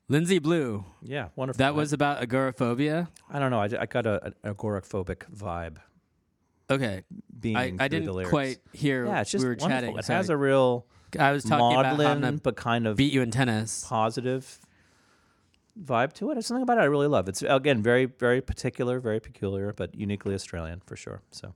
Lindsay Blue. Yeah, wonderful. That was about agoraphobia. I don't know. I got an agoraphobic vibe. Okay. Beaming I through didn't the lyrics. quite hear. Yeah, it's just we were wonderful. chatting. It so has a real I was talking about how I'm maudlin gonna but kind of beat you in tennis. positive vibe to it. There's something about it I really love. It's again very, very particular, very peculiar, but uniquely Australian for sure. So,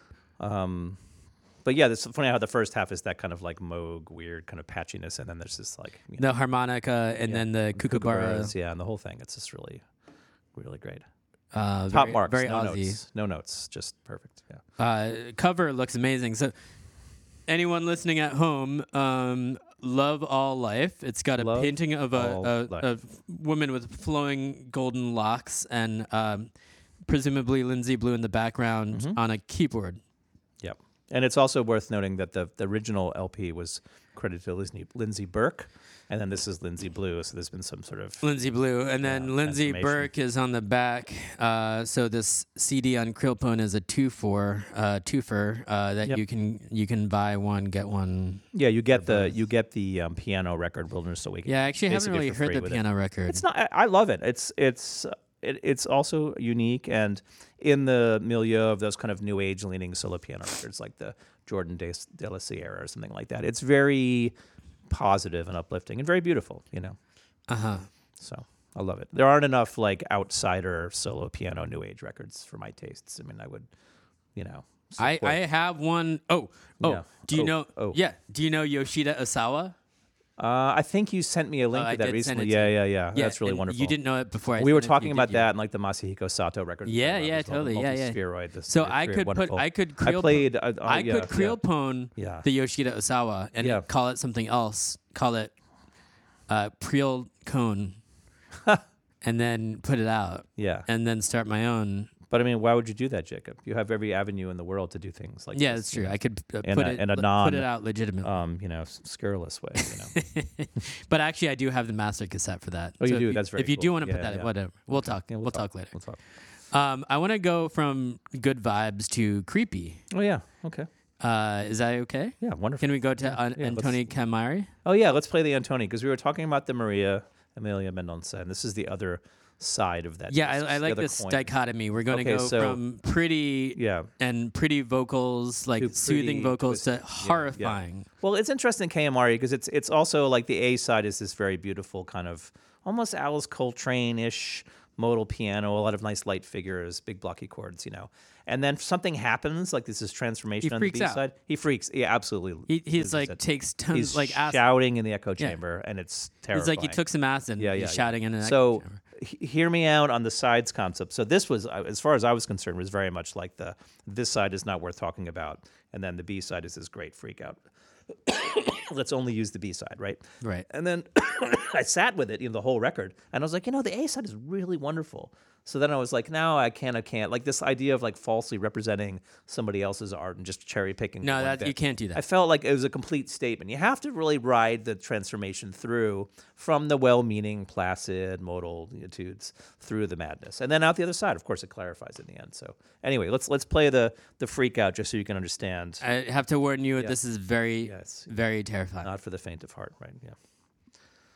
but yeah, it's funny how the first half is that kind of like Moog, weird kind of patchiness, and then there's this like The harmonica and then the kookaburra. yeah, and the whole thing. It's just really, really great. Top Top marks, very no Aussie. notes, no notes, just perfect. Yeah. Cover looks amazing. So, anyone listening at home, Love All Life. It's got a Love painting of All a Life. woman with flowing golden locks and presumably Lindsay Blue in the background on a keyboard. Yep. And it's also worth noting that the original LP was credited to Lindsay Burke, and then this is Lindsay Blue, so there's been some sort of Lindsay Blue, and then Lindsay transformation. Burke is on the back. So this CD on Krillpone is a twofer that Yep. you can buy one get one. Yeah, you get the piano record Wilderness Awakening. Yeah, I actually haven't basically really for heard free the with piano record. It's not. I love it. It's also unique and in the milieu of those kind of new age leaning solo piano records like the Jordan de la Sierra or something like that. It's very positive and uplifting and very beautiful, you know. So I love it. There aren't enough like outsider solo piano new age records for my tastes. I mean, I would, you know. I have one. Oh. Yeah. Do you Oh, know? oh. Yeah. Do you know Yoshida Osawa? I think you sent me a link I to that did send recently. it to Yeah, you. yeah. That's really and wonderful. You didn't know it before. We were talking about that and like the Masahiko Sato record. Yeah, as yeah, well, totally. the Yeah, yeah. multispheroid, the So very I could wonderful. I could I played. I could Krillpone Yeah. the Yoshida Osawa and Yeah. call it something else. Call it Priel Cone, and then put it out, Yeah. and then start my own. But I mean, why would you do that, Jacob? You have every avenue in the world to do things like Yeah, this. that's true. you know, I could in put a it out legitimately. scurrilous way. You know. But actually, I do have the master cassette for that. Oh, you So do? if That's very If you do cool. want to put Yeah, that, yeah. whatever. We'll talk. Yeah, we'll talk later. We'll talk. I want to go from good vibes to creepy. Oh yeah. Okay. Is that okay? Yeah. Wonderful. Can we go to yeah, Antoni Camari? Oh yeah. Let's play the Antoni because we were talking about the Maria Emilia Mendonça, and this is the other side of that. Yeah, disc, I the like other this coin. dichotomy. We're going to Okay, go so- from pretty Yeah. and pretty vocals, like To soothing pretty vocals, to twisted. Yeah, yeah. horrifying. Well, it's interesting, KMRE, because it's also like the A side is this very beautiful kind of almost Alice Coltrane-ish modal piano, a lot of nice light figures, big blocky chords, you know. And then something happens, like this is transformation He on the freaks B out. side. He freaks. Yeah, absolutely. He's loses like it. takes tons, He's like acid. shouting in the echo chamber, and it's terrifying. It's like he took some acid. Yeah, and yeah, he's yeah. shouting in an So echo chamber. hear me out on the sides concept. So this was, as far as I was concerned, was very much like this side is not worth talking about, and then the B side is this great freak out. Let's only use the B side, right? Right. And then I sat with it, the whole record, and I was like, the A side is really wonderful. So then I was like, no, I can't. Like this idea of like falsely representing somebody else's art and just cherry picking. No, one that bit. you can't do I that. felt like it was a complete statement. You have to really ride the transformation through from the well-meaning, placid modal-tudes through the madness, and then out the other side. Of course, it clarifies in the end. So anyway, let's play the freak out just so you can understand. I have to warn you, this is very, Yes. very terrifying. Not for the faint of heart, right? Yeah.